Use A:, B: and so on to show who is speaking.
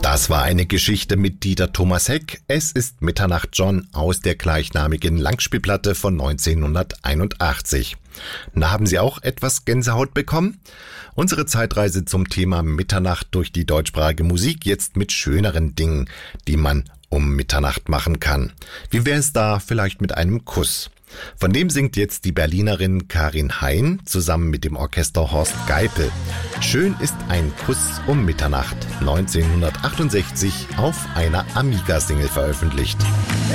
A: Das war eine Geschichte mit Dieter Thomas Heck. Es ist Mitternacht John aus der gleichnamigen Langspielplatte von 1981. Na, haben Sie auch etwas Gänsehaut bekommen? Unsere Zeitreise zum Thema Mitternacht durch die deutschsprachige Musik jetzt mit schöneren Dingen, die man um Mitternacht machen kann. Wie wäre es da vielleicht mit einem Kuss? Von dem singt jetzt die Berlinerin Karin Hein zusammen mit dem Orchester Horst Geipel. Schön ist ein Kuss um Mitternacht, 1968 auf einer Amiga-Single veröffentlicht.